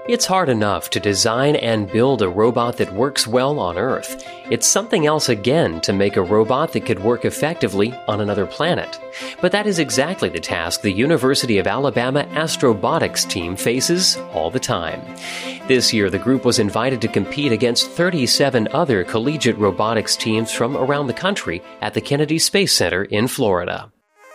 It's hard enough to design and build a robot that works well on Earth. It's something else again to make a robot that could work effectively on another planet. But that is exactly the task the University of Alabama Astrobotics team faces all the time. This year, the group was invited to compete against 37 other collegiate robotics teams from around the country at the Kennedy Space Center in Florida.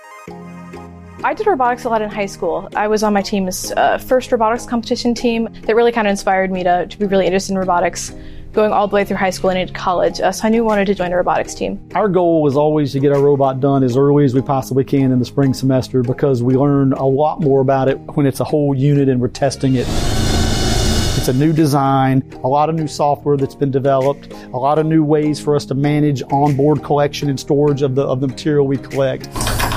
I did robotics a lot in high school. I was on my team's first robotics competition team that really kind of inspired me to be really interested in robotics, going all the way through high school and into college. So I knew I wanted to join a robotics team. Our goal was always to get our robot done as early as we possibly can in the spring semester because we learn a lot more about it when it's a whole unit and we're testing it. It's a new design, a lot of new software that's been developed, a lot of new ways for us to manage onboard collection and storage of the material we collect.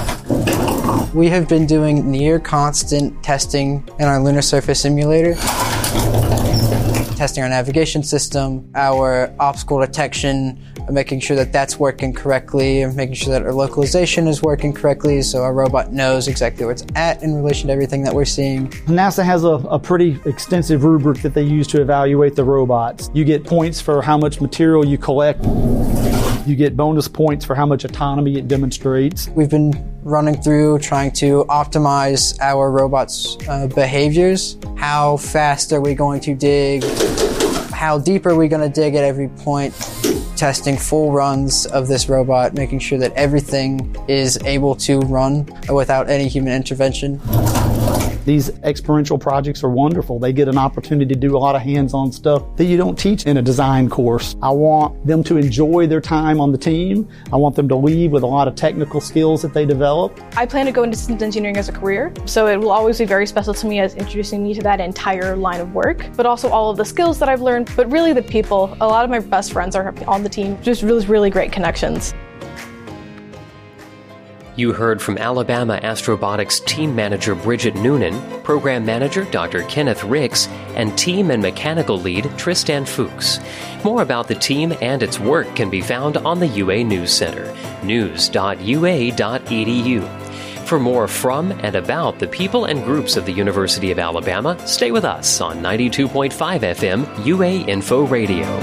We have been doing near constant testing in our lunar surface simulator, testing our navigation system, our obstacle detection, making sure that that's working correctly, and making sure that our localization is working correctly so our robot knows exactly where it's at in relation to everything that we're seeing. NASA has a pretty extensive rubric that they use to evaluate the robots. You get points for how much material you collect. You get bonus points for how much autonomy it demonstrates. We've been running through trying to optimize our robot's behaviors. How fast are we going to dig? How deep are we going to dig at every point? Testing full runs of this robot, making sure that everything is able to run without any human intervention. These experiential projects are wonderful. They get an opportunity to do a lot of hands-on stuff that you don't teach in a design course. I want them to enjoy their time on the team. I want them to leave with a lot of technical skills that they develop. I plan to go into systems engineering as a career, so it will always be very special to me as introducing me to that entire line of work, but also all of the skills that I've learned, but really the people. A lot of my best friends are on the team, just really great connections. You heard from Alabama Astrobotics Team Manager Bridget Noonan, Program Manager Dr. Kenneth Ricks, and Team and Mechanical Lead Tristan Fuchs. More about the team and its work can be found on the UA News Center, news.ua.edu. For more from and about the people and groups of the University of Alabama, stay with us on 92.5 FM UA Info Radio.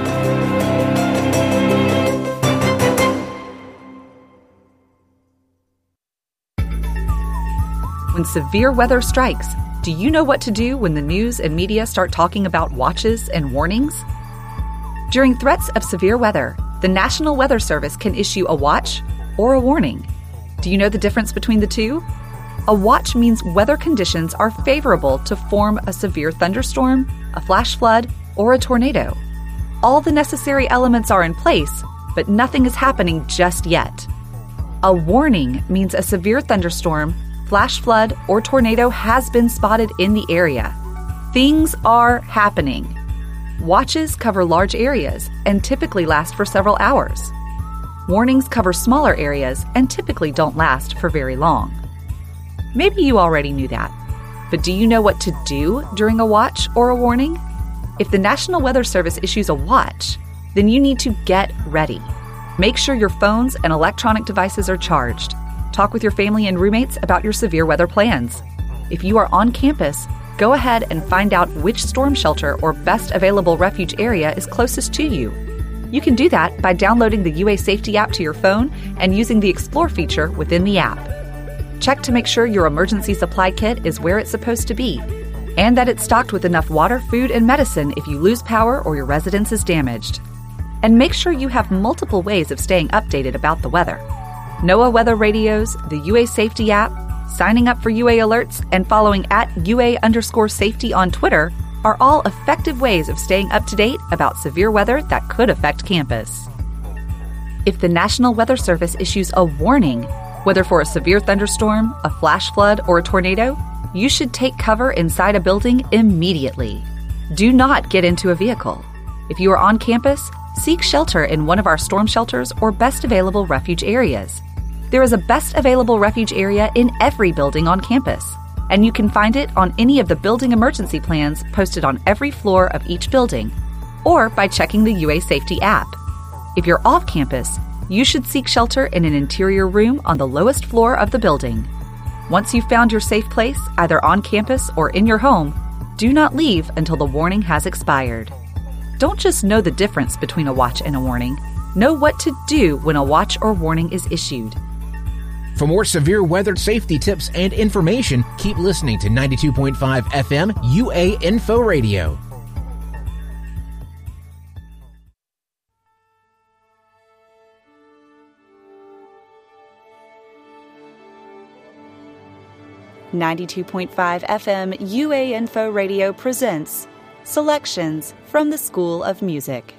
When severe weather strikes, do you know what to do when the news and media start talking about watches and warnings? During threats of severe weather, the National Weather Service can issue a watch or a warning. Do you know the difference between the two? A watch means weather conditions are favorable to form a severe thunderstorm, a flash flood, or a tornado. All the necessary elements are in place, but nothing is happening just yet. A warning means a severe thunderstorm, flash flood, or tornado has been spotted in the area. Things are happening. Watches cover large areas and typically last for several hours. Warnings cover smaller areas and typically don't last for very long. Maybe you already knew that, but do you know what to do during a watch or a warning? If the National Weather Service issues a watch, then you need to get ready. Make sure your phones and electronic devices are charged. Talk with your family and roommates about your severe weather plans. If you are on campus, go ahead and find out which storm shelter or best available refuge area is closest to you. You can do that by downloading the UA Safety app to your phone and using the Explore feature within the app. Check to make sure your emergency supply kit is where it's supposed to be, and that it's stocked with enough water, food, and medicine if you lose power or your residence is damaged. And make sure you have multiple ways of staying updated about the weather. NOAA weather radios, the UA Safety app, signing up for UA alerts, and following @UA_safety on Twitter are all effective ways of staying up to date about severe weather that could affect campus. If the National Weather Service issues a warning, whether for a severe thunderstorm, a flash flood, or a tornado, you should take cover inside a building immediately. Do not get into a vehicle. If you are on campus, seek shelter in one of our storm shelters or best available refuge areas. There is a best available refuge area in every building on campus, and you can find it on any of the building emergency plans posted on every floor of each building, or by checking the UA Safety app. If you're off campus, you should seek shelter in an interior room on the lowest floor of the building. Once you've found your safe place, either on campus or in your home, Do not leave until the warning has expired. Don't just know the difference between a watch and a warning. Know what to do when a watch or warning is issued. For more severe weather safety tips and information, keep listening to 92.5 FM UA Info Radio. .5 FM UA Info Radio presents Selections from the School of Music.